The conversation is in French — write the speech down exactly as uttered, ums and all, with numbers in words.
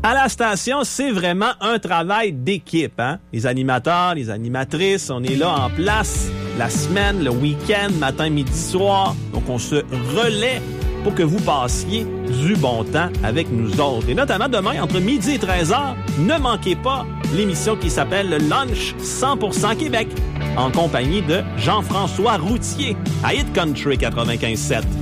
À la station, c'est vraiment un travail d'équipe, hein? Les animateurs, les animatrices, on est là en place la semaine, le week-end, matin, midi, soir. Donc, on se relaie pour que vous passiez du bon temps avec nous autres. Et notamment demain, entre midi et treize heures, ne manquez pas l'émission qui s'appelle le Lunch cent pour cent Québec, en compagnie de Jean-François Routier à Hit Country quatre-vingt-quinze sept.